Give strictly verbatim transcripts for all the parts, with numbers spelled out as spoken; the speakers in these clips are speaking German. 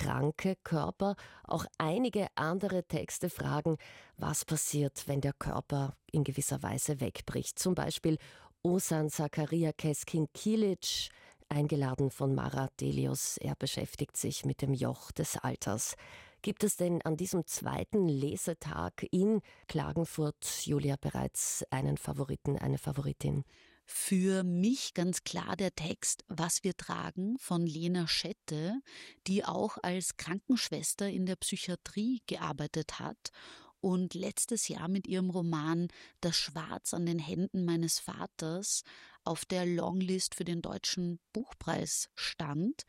kranke Körper. Auch einige andere Texte fragen, was passiert, wenn der Körper in gewisser Weise wegbricht. Zum Beispiel Osan Zakaria Keskin-Kilic, eingeladen von Mara Delius. Er beschäftigt sich mit dem Joch des Alters. Gibt es denn an diesem zweiten Lesetag in Klagenfurt, Julia, bereits einen Favoriten, eine Favoritin? Für mich ganz klar der Text Was wir tragen von Lena Schette, die auch als Krankenschwester in der Psychiatrie gearbeitet hat und letztes Jahr mit ihrem Roman Das Schwarz an den Händen meines Vaters auf der Longlist für den Deutschen Buchpreis stand.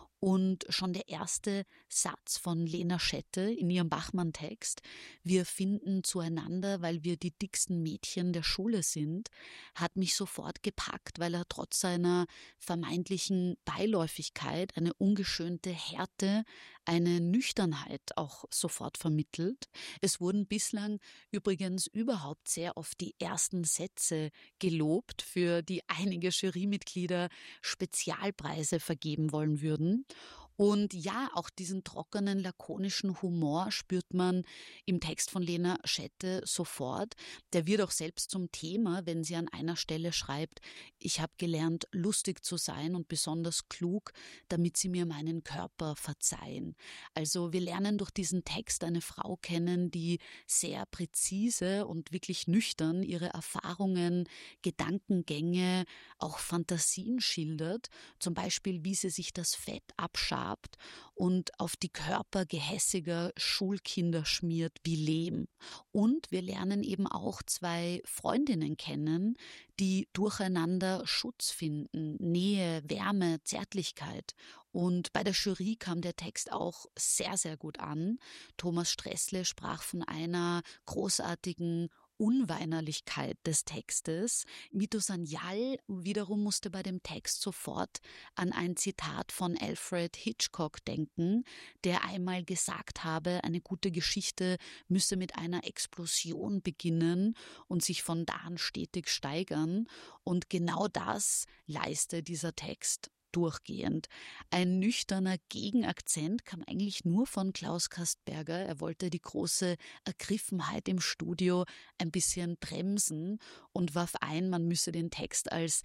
Und schon der erste Satz von Lena Schette in ihrem Bachmann-Text, wir finden zueinander, weil wir die dicksten Mädchen der Schule sind, hat mich sofort gepackt, weil er trotz seiner vermeintlichen Beiläufigkeit eine ungeschönte Härte, eine Nüchternheit auch sofort vermittelt. Es wurden bislang übrigens überhaupt sehr oft die ersten Sätze gelobt, für die einige Jurymitglieder Spezialpreise vergeben wollen würden. Und ja, auch diesen trockenen, lakonischen Humor spürt man im Text von Lena Schette sofort. Der wird auch selbst zum Thema, wenn sie an einer Stelle schreibt, ich habe gelernt, lustig zu sein und besonders klug, damit sie mir meinen Körper verzeihen. Also wir lernen durch diesen Text eine Frau kennen, die sehr präzise und wirklich nüchtern ihre Erfahrungen, Gedankengänge, auch Fantasien schildert. Zum Beispiel, wie sie sich das Fett abschabt und auf die Körper gehässiger Schulkinder schmiert wie Lehm. Und wir lernen eben auch zwei Freundinnen kennen, die durcheinander Schutz finden, Nähe, Wärme, Zärtlichkeit. Und bei der Jury kam der Text auch sehr, sehr gut an. Thomas Stressle sprach von einer großartigen Unweinerlichkeit des Textes. Mito Sanyal wiederum musste bei dem Text sofort an ein Zitat von Alfred Hitchcock denken, der einmal gesagt habe, eine gute Geschichte müsse mit einer Explosion beginnen und sich von da an stetig steigern. Und genau das leiste dieser Text durchgehend. Ein nüchterner Gegenakzent kam eigentlich nur von Klaus Kastberger. Er wollte die große Ergriffenheit im Studio ein bisschen bremsen und warf ein, man müsse den Text als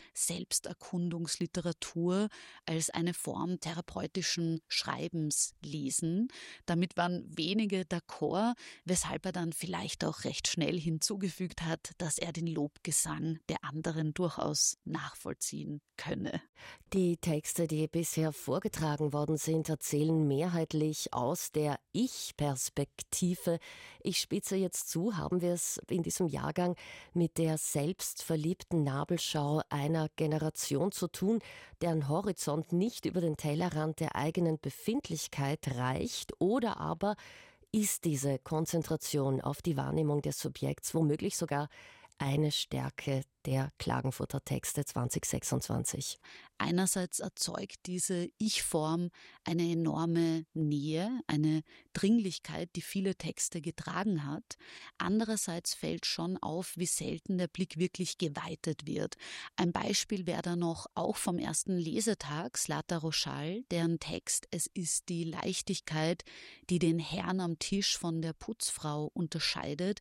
Selbsterkundungsliteratur, als eine Form therapeutischen Schreibens lesen. Damit waren wenige d'accord, weshalb er dann vielleicht auch recht schnell hinzugefügt hat, dass er den Lobgesang der anderen durchaus nachvollziehen könne. Die Texte, die bisher vorgetragen worden sind, erzählen mehrheitlich aus der Ich-Perspektive. Ich spitze jetzt zu, haben wir es in diesem Jahrgang mit der selbstverliebten Nabelschau einer Generation zu tun, deren Horizont nicht über den Tellerrand der eigenen Befindlichkeit reicht, oder aber ist diese Konzentration auf die Wahrnehmung des Subjekts womöglich sogar eine Stärke der Klagenfurter Texte zwanzig sechsundzwanzig. Einerseits erzeugt diese Ich-Form eine enorme Nähe, eine Dringlichkeit, die viele Texte getragen hat. Andererseits fällt schon auf, wie selten der Blick wirklich geweitet wird. Ein Beispiel wäre da noch auch vom ersten Lesetag Zlata Roschal, deren Text Es ist die Leichtigkeit, die den Herrn am Tisch von der Putzfrau unterscheidet,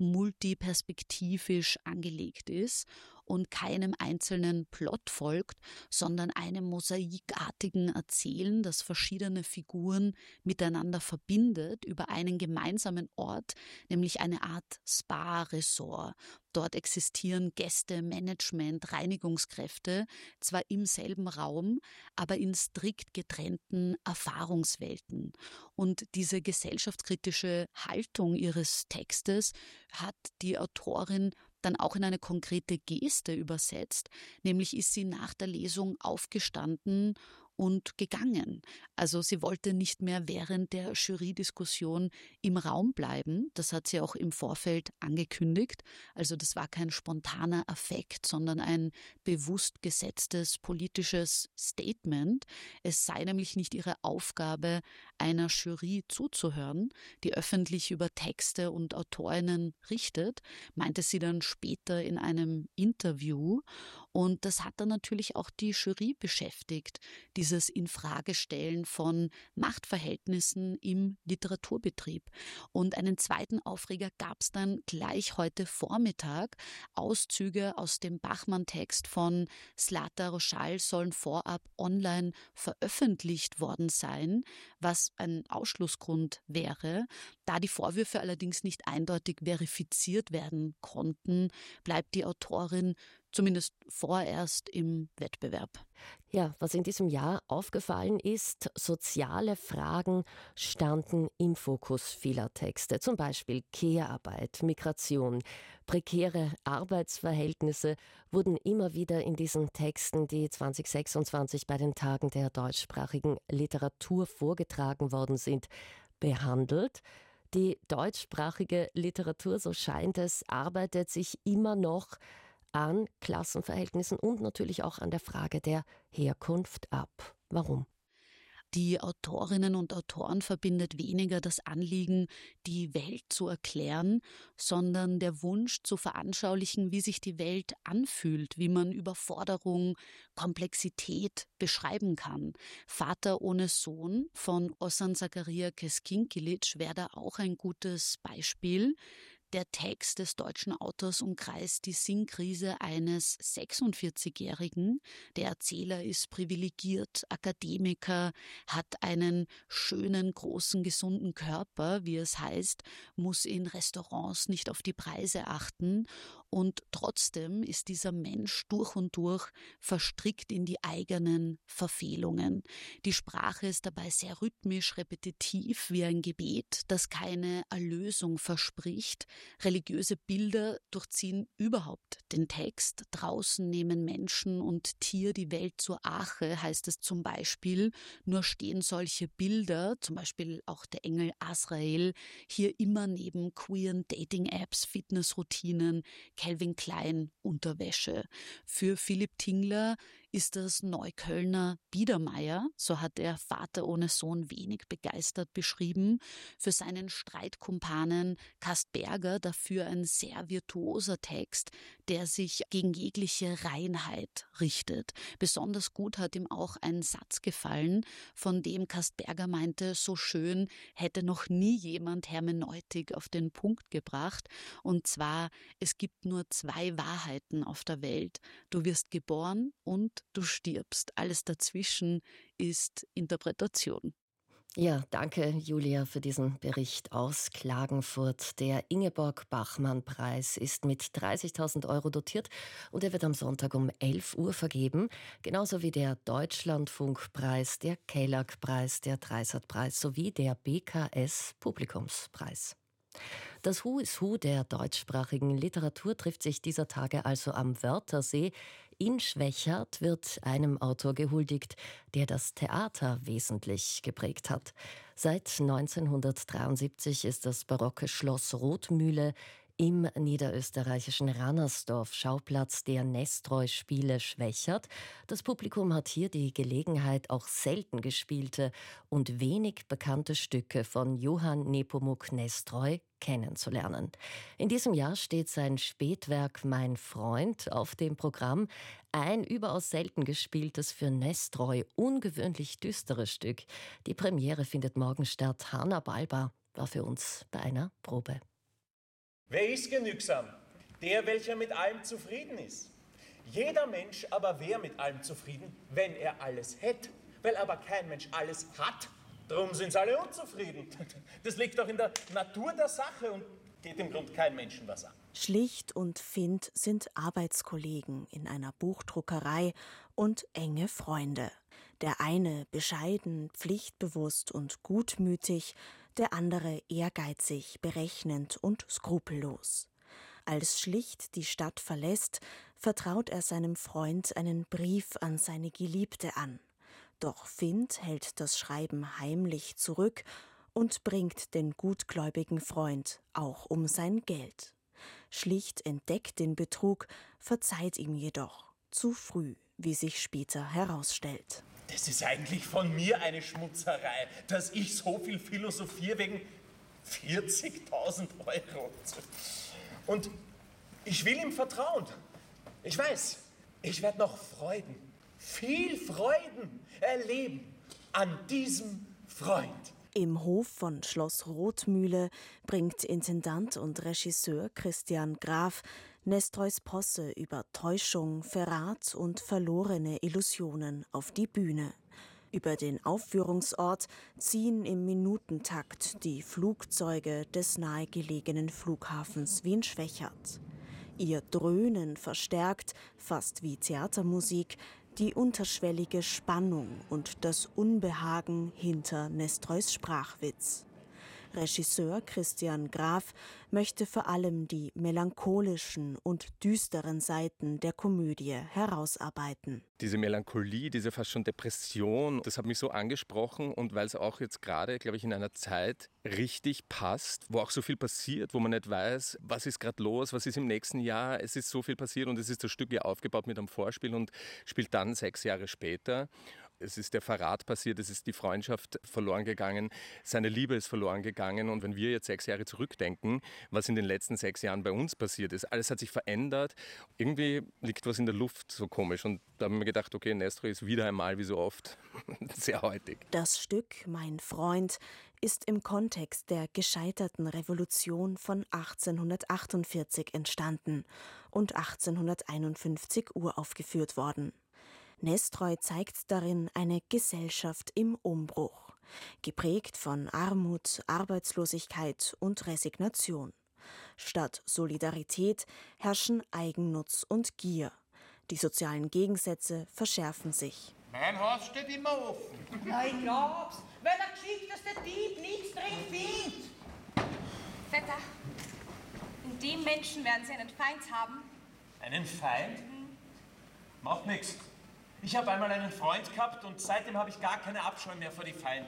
multiperspektivisch angelegt ist und keinem einzelnen Plot folgt, sondern einem mosaikartigen Erzählen, das verschiedene Figuren miteinander verbindet über einen gemeinsamen Ort, nämlich eine Art Spa-Resort. Dort existieren Gäste, Management, Reinigungskräfte, zwar im selben Raum, aber in strikt getrennten Erfahrungswelten. Und diese gesellschaftskritische Haltung ihres Textes hat die Autorin dann auch in eine konkrete Geste übersetzt, nämlich ist sie nach der Lesung aufgestanden und gegangen. Also sie wollte nicht mehr während der Jury-Diskussion im Raum bleiben. Das hat sie auch im Vorfeld angekündigt. Also das war kein spontaner Affekt, sondern ein bewusst gesetztes politisches Statement. Es sei nämlich nicht ihre Aufgabe, einer Jury zuzuhören, die öffentlich über Texte und Autorinnen richtet, meinte sie dann später in einem Interview. Und das hat dann natürlich auch die Jury beschäftigt, die dieses Infragestellen von Machtverhältnissen im Literaturbetrieb. Und einen zweiten Aufreger gab es dann gleich heute Vormittag. Auszüge aus dem Bachmann-Text von Zlata Rošal sollen vorab online veröffentlicht worden sein, was ein Ausschlussgrund wäre. Da die Vorwürfe allerdings nicht eindeutig verifiziert werden konnten, bleibt die Autorin zumindest vorerst im Wettbewerb. Ja, was in diesem Jahr aufgefallen ist, soziale Fragen standen im Fokus vieler Texte. Zum Beispiel Care-Arbeit, Migration, prekäre Arbeitsverhältnisse wurden immer wieder in diesen Texten, die zwanzig sechsundzwanzig bei den Tagen der deutschsprachigen Literatur vorgetragen worden sind, behandelt. Die deutschsprachige Literatur, so scheint es, arbeitet sich immer noch an Klassenverhältnissen und natürlich auch an der Frage der Herkunft ab. Warum? Die Autorinnen und Autoren verbindet weniger das Anliegen, die Welt zu erklären, sondern der Wunsch zu veranschaulichen, wie sich die Welt anfühlt, wie man Überforderung, Komplexität beschreiben kann. Vater ohne Sohn von Osan Zakaria Keskinkilic wäre da auch ein gutes Beispiel. Der Text des deutschen Autors umkreist die Sinnkrise eines sechsundvierzigjährigen. Der Erzähler ist privilegiert, Akademiker, hat einen schönen, großen, gesunden Körper, wie es heißt, muss in Restaurants nicht auf die Preise achten. Und trotzdem ist dieser Mensch durch und durch verstrickt in die eigenen Verfehlungen. Die Sprache ist dabei sehr rhythmisch, repetitiv wie ein Gebet, das keine Erlösung verspricht. Religiöse Bilder durchziehen überhaupt den Text. Draußen nehmen Menschen und Tier die Welt zur Ache, heißt es zum Beispiel. Nur stehen solche Bilder, zum Beispiel auch der Engel Azrael, hier immer neben queeren Dating-Apps, Fitnessroutinen, Calvin Klein Unterwäsche. Für Philipp Tingler ist das Neuköllner Biedermeier, so hat er Vater ohne Sohn wenig begeistert beschrieben. Für seinen Streitkumpanen Kast Berger dafür ein sehr virtuoser Text, der sich gegen jegliche Reinheit richtet. Besonders gut hat ihm auch ein Satz gefallen, von dem Kast Berger meinte, so schön hätte noch nie jemand Hermeneutik auf den Punkt gebracht. Und zwar, es gibt nur zwei Wahrheiten auf der Welt. Du wirst geboren und du stirbst. Alles dazwischen ist Interpretation. Ja, danke Julia für diesen Bericht aus Klagenfurt. Der Ingeborg-Bachmann-Preis ist mit dreißigtausend Euro dotiert und er wird am Sonntag um elf Uhr vergeben. Genauso wie der Deutschlandfunkpreis, der Kellag-Preis, der Dreisat-Preis sowie der B K S-Publikumspreis. Das Who is Who der deutschsprachigen Literatur trifft sich dieser Tage also am Wörthersee. In Schwechat wird einem Autor gehuldigt, der das Theater wesentlich geprägt hat. Seit neunzehnhundertdreiundsiebzig ist das barocke Schloss Rothmühle im niederösterreichischen Rannersdorf Schauplatz der Nestroy-Spiele Schwechat. Das Publikum hat hier die Gelegenheit, auch selten gespielte und wenig bekannte Stücke von Johann Nepomuk Nestroy kennenzulernen. In diesem Jahr steht sein Spätwerk Mein Freund auf dem Programm. Ein überaus selten gespieltes, für Nestroy ungewöhnlich düsteres Stück. Die Premiere findet morgen statt. Hanna Balba war für uns bei einer Probe. Wer ist genügsam? Der, welcher mit allem zufrieden ist. Jeder Mensch aber wäre mit allem zufrieden, wenn er alles hätte. Weil aber kein Mensch alles hat, darum sind alle unzufrieden. Das liegt doch in der Natur der Sache und geht im Grunde keinem Menschen was an. Schlicht und Fint sind Arbeitskollegen in einer Buchdruckerei und enge Freunde. Der eine bescheiden, pflichtbewusst und gutmütig, der andere ehrgeizig, berechnend und skrupellos. Als Schlicht die Stadt verlässt, vertraut er seinem Freund einen Brief an seine Geliebte an. Doch Fint hält das Schreiben heimlich zurück und bringt den gutgläubigen Freund auch um sein Geld. Schlicht entdeckt den Betrug, verzeiht ihm jedoch zu früh, wie sich später herausstellt. Das ist eigentlich von mir eine Schmutzerei, dass ich so viel philosophiere wegen vierzigtausend Euro. Und ich will ihm vertrauen. Ich weiß, ich werde noch Freuden, viel Freuden erleben an diesem Freund. Im Hof von Schloss Rothmühle bringt Intendant und Regisseur Christian Graf Nestreus Posse über Täuschung, Verrat und verlorene Illusionen auf die Bühne. Über den Aufführungsort ziehen im Minutentakt die Flugzeuge des nahegelegenen Flughafens Wien-Schwechat. Ihr Dröhnen verstärkt, fast wie Theatermusik, die unterschwellige Spannung und das Unbehagen hinter Nestreus Sprachwitz. Regisseur Christian Graf möchte vor allem die melancholischen und düsteren Seiten der Komödie herausarbeiten. Diese Melancholie, diese fast schon Depression, das hat mich so angesprochen und weil es auch jetzt gerade, glaube ich, in einer Zeit richtig passt, wo auch so viel passiert, wo man nicht weiß, was ist gerade los, was ist im nächsten Jahr. Es ist so viel passiert und es ist das Stück ja aufgebaut mit einem Vorspiel und spielt dann sechs Jahre später. Es ist der Verrat passiert, es ist die Freundschaft verloren gegangen, seine Liebe ist verloren gegangen. Und wenn wir jetzt sechs Jahre zurückdenken, was in den letzten sechs Jahren bei uns passiert ist, alles hat sich verändert. Irgendwie liegt was in der Luft so komisch. Und da haben wir gedacht, okay, Nestroy ist wieder einmal, wie so oft, sehr heutig. Das Stück Mein Freund ist im Kontext der gescheiterten Revolution von achtzehnhundertachtundvierzig entstanden und achtzehnhunderteinundfünfzig uraufgeführt worden. Nestroy zeigt darin eine Gesellschaft im Umbruch, geprägt von Armut, Arbeitslosigkeit und Resignation. Statt Solidarität herrschen Eigennutz und Gier. Die sozialen Gegensätze verschärfen sich. Mein Haus steht immer offen. Na, ich glaub's, weil der geschickteste Dieb nichts drin findet. Vetter, in dem Menschen werden Sie einen Feind haben. Einen Feind? Macht nichts. Ich habe einmal einen Freund gehabt und seitdem habe ich gar keine Abscheu mehr vor die Feind.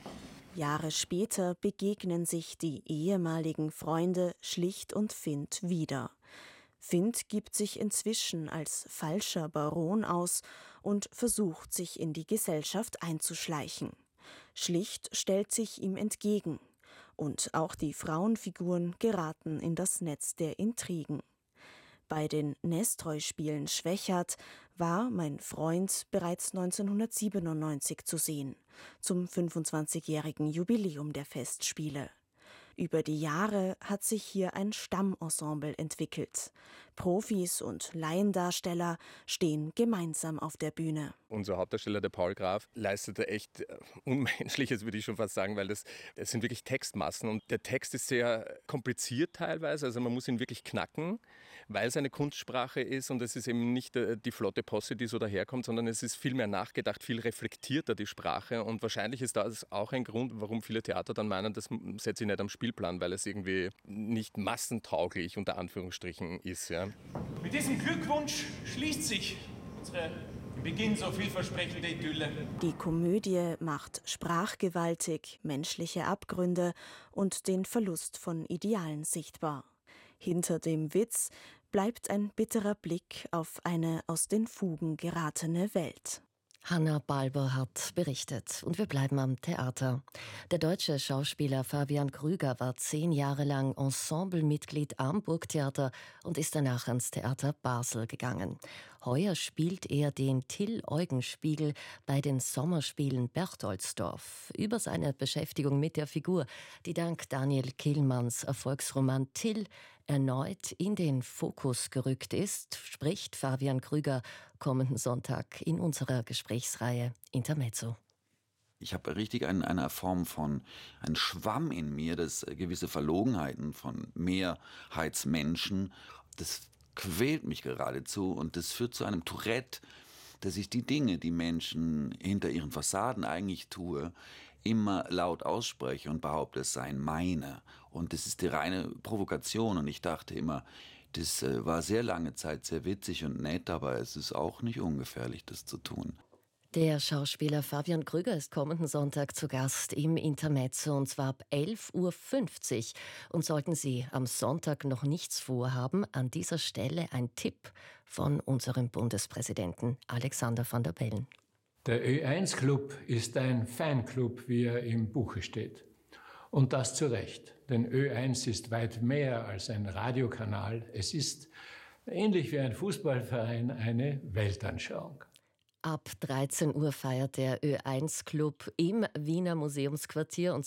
Jahre später begegnen sich die ehemaligen Freunde Schlicht und Fint wieder. Fint gibt sich inzwischen als falscher Baron aus und versucht, sich in die Gesellschaft einzuschleichen. Schlicht stellt sich ihm entgegen. Und auch die Frauenfiguren geraten in das Netz der Intrigen. Bei den Nestroy-Spielen Schwechat war Mein Freund bereits neunzehnhundertsiebenundneunzig zu sehen, zum fünfundzwanzigjährigen Jubiläum der Festspiele. Über die Jahre hat sich hier ein Stammensemble entwickelt. Profis und Laiendarsteller stehen gemeinsam auf der Bühne. Unser Hauptdarsteller, der Paul Graf, leistete echt Unmenschliches, würde ich schon fast sagen, weil das, das sind wirklich Textmassen. Und der Text ist sehr kompliziert teilweise, also man muss ihn wirklich knacken, weil es eine Kunstsprache ist und es ist eben nicht die flotte Posse, die so daherkommt, sondern es ist viel mehr nachgedacht, viel reflektierter die Sprache. Und wahrscheinlich ist das auch ein Grund, warum viele Theater dann meinen, das setze ich nicht am Spielplan, weil es irgendwie nicht massentauglich unter Anführungsstrichen ist. Ja. Mit diesem Glückwunsch schließt sich unsere im Beginn so vielversprechende Idylle. Die Komödie macht sprachgewaltig menschliche Abgründe und den Verlust von Idealen sichtbar. Hinter dem Witz bleibt ein bitterer Blick auf eine aus den Fugen geratene Welt. Hanna Balber hat berichtet und wir bleiben am Theater. Der deutsche Schauspieler Fabian Krüger war zehn Jahre lang Ensemblemitglied am Burgtheater und ist danach ans Theater Basel gegangen. Heuer spielt er den Till Eugenspiegel bei den Sommerspielen Berchtoldsdorf. Über seine Beschäftigung mit der Figur, die dank Daniel Kehlmanns Erfolgsroman Till erneut in den Fokus gerückt ist, spricht Fabian Krüger kommenden Sonntag in unserer Gesprächsreihe Intermezzo. Ich habe richtig ein, eine Form von, ein Schwamm in mir, das gewisse Verlogenheiten von Mehrheitsmenschen, das quält mich geradezu und das führt zu einem Tourette, dass ich die Dinge, die Menschen hinter ihren Fassaden eigentlich tue, immer laut ausspreche und behaupte, es seien meine. Und das ist die reine Provokation. Und ich dachte immer, das äh, war sehr lange Zeit sehr witzig und nett, aber es ist auch nicht ungefährlich, das zu tun. Der Schauspieler Fabian Krüger ist kommenden Sonntag zu Gast im Intermezzo und zwar ab elf Uhr fünfzig. Und sollten Sie am Sonntag noch nichts vorhaben, an dieser Stelle ein Tipp von unserem Bundespräsidenten Alexander Van der Bellen. Der Ö eins Club ist ein Fanclub, wie er im Buche steht. Und das zu Recht, denn Ö eins ist weit mehr als ein Radiokanal. Es ist, ähnlich wie ein Fußballverein, eine Weltanschauung. Ab dreizehn Uhr feiert der Ö eins Club im Wiener Museumsquartier und